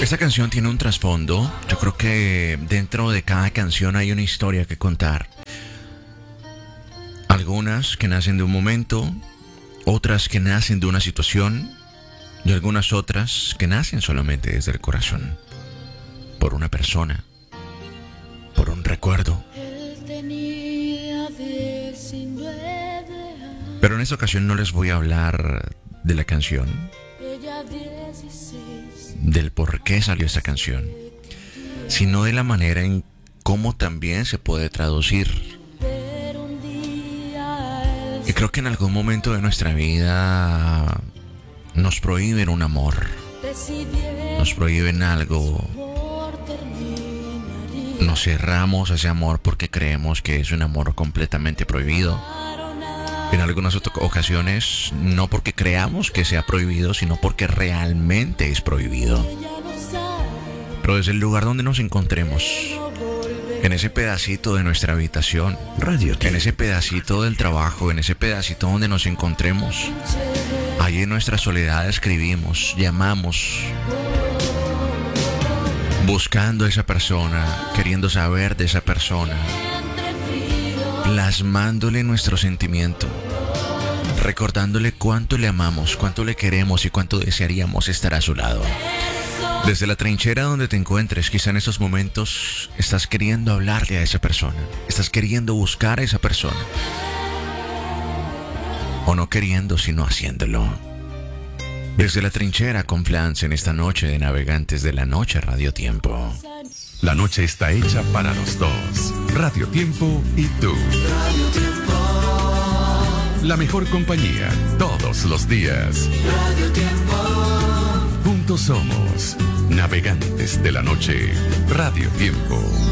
Esta canción tiene un trasfondo. Yo creo que dentro de cada canción hay una historia que contar. Algunas que nacen de un momento, otras que nacen de una situación y algunas otras que nacen solamente desde el corazón, por una persona, por un recuerdo. Pero en esta ocasión no les voy a hablar de la canción, del por qué salió esta canción, sino de la manera en cómo también se puede traducir. Y creo que en algún momento de nuestra vida nos prohíben un amor, nos prohíben algo, nos cerramos a ese amor porque creemos que es un amor completamente prohibido. En algunas ocasiones no porque creamos que sea prohibido, sino porque realmente es prohibido. Pero desde el lugar donde nos encontremos, en ese pedacito de nuestra habitación, en ese pedacito del trabajo, en ese pedacito donde nos encontremos, allí en nuestra soledad escribimos, llamamos, buscando a esa persona, queriendo saber de esa persona, plasmándole nuestro sentimiento, recordándole cuánto le amamos, cuánto le queremos y cuánto desearíamos estar a su lado. Desde la trinchera donde te encuentres, quizá en estos momentos estás queriendo hablarle a esa persona, estás queriendo buscar a esa persona, o no queriendo, sino haciéndolo. Desde la trinchera, con Flans en esta noche de Navegantes de la Noche, Radio Tiempo. La noche está hecha para los dos. Radio Tiempo y tú. Radio Tiempo. La mejor compañía todos los días. Radio Tiempo. Juntos somos Navegantes de la Noche. Radio Tiempo.